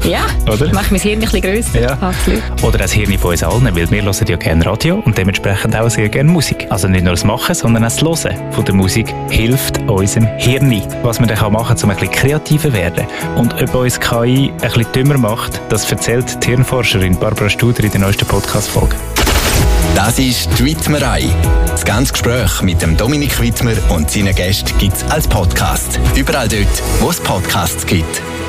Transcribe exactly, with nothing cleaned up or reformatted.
Ja, oder? Macht mein Hirn ein bisschen grösser. Ja. Absolut. Oder das Hirn von uns allen, weil wir hören ja gerne Radio und dementsprechend auch sehr gerne Musik. Also nicht nur das Machen, sondern auch das Hören von der Musik hilft unserem Hirn. Was man dann machen kann, um ein bisschen kreativer zu werden. Und ob uns K I ein bisschen dümmer macht, das erzählt die Hirnforscherin Barbara Studer in der neuesten Podcast-Folge. Das ist die Widmerei. Das ganze Gespräch mit dem Dominik Widmer und seinen Gästen gibt es als Podcast. Überall dort, wo es Podcasts gibt.